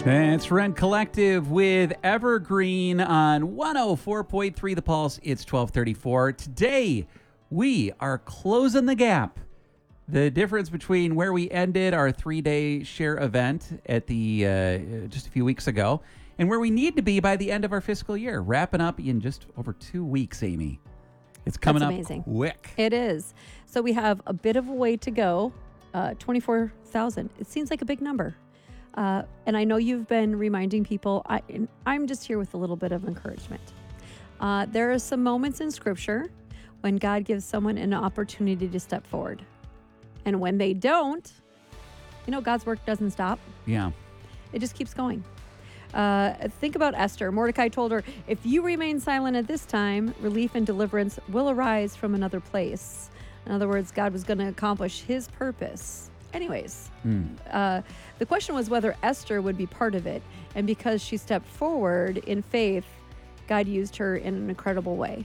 It's Rent Collective with Evergreen on 104.3 The Pulse. It's 12:34. Today, we are closing the gap. The difference between where we ended our 3-day share event at the just a few weeks ago and where we need to be by the end of our fiscal year, wrapping up in just over 2 weeks, Amy. It's coming up quick. It is. So we have a bit of a way to go. 24,000. It seems like a big number. And I know you've been reminding people, I'm just here with a little bit of encouragement. There are some moments in Scripture when God gives someone an opportunity to step forward. And when they don't, God's work doesn't stop. Yeah. It just keeps going. Think about Esther. Mordecai told her, if you remain silent at this time, relief and deliverance will arise from another place. In other words, God was going to accomplish his purpose. Anyways, the question was whether Esther would be part of it. And because she stepped forward in faith, God used her in an incredible way.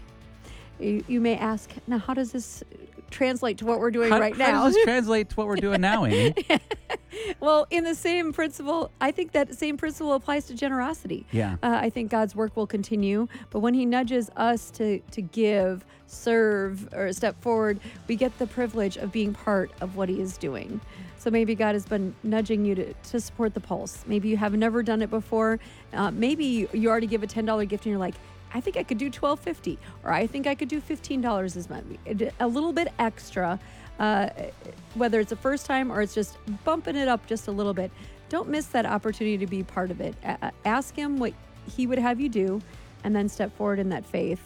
You may ask, now, how does this translate to what we're doing right now? How does this translate to what we're doing now, Amy? Well, in the same principle, I think that same principle applies to generosity. Yeah. I think God's work will continue, but when he nudges us to give, serve, or step forward, we get the privilege of being part of what he is doing. So maybe God has been nudging you to support the Pulse. Maybe you have never done it before. Maybe you already give a $10 gift and you're like, I think I could do $12.50, or I think I could do $15 this month. A little bit extra, whether it's the first time or it's just bumping it up just a little bit. Don't miss that opportunity to be part of it. Ask him what he would have you do, and then step forward in that faith.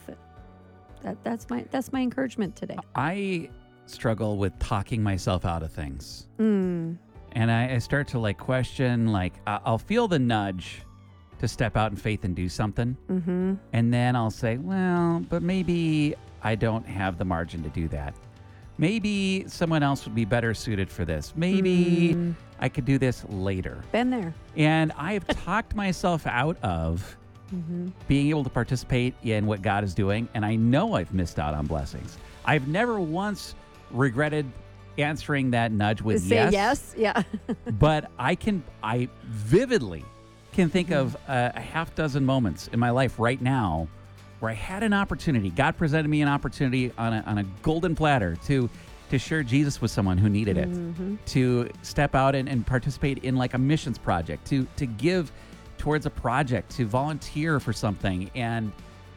That's my encouragement today. I struggle with talking myself out of things, and I start to question. I'll feel the nudge to step out in faith and do something. And then I'll say, well, but maybe I don't have the margin to do that. Maybe someone else would be better suited for this. Maybe I could do this later. Been there. And I've talked myself out of being able to participate in what God is doing. And I know I've missed out on blessings. I've never once regretted answering that nudge with Say yes. Yeah. But I vividly can think of a half dozen moments in my life right now where I had an opportunity. God presented me an opportunity on a golden platter to share Jesus with someone who needed it, to step out and participate in a missions project, to give towards a project, to volunteer for something. And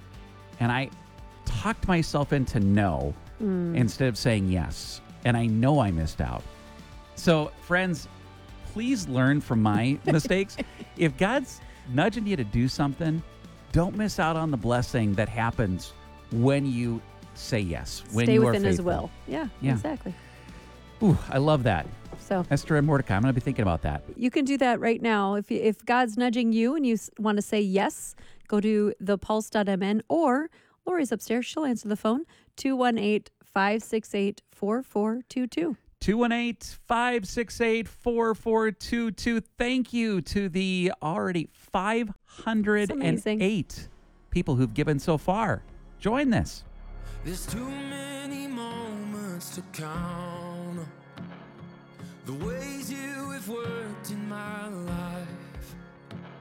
I talked myself into no instead of saying yes. And I know I missed out. So, friends, please learn from my mistakes. If God's nudging you to do something, don't miss out on the blessing that happens when you say yes. When Stay you within are his faithful. will. Yeah, exactly. Ooh, I love that. So Esther and Mordecai, I'm going to be thinking about that. you can do that right now. If God's nudging you and you want to say yes, go to thepulse.mn, or Lori's upstairs. She'll answer the phone, 218-568-4422. 218-568-4422. Thank you to the already 508 people who've given so far. Join this. There's too many moments to count. The way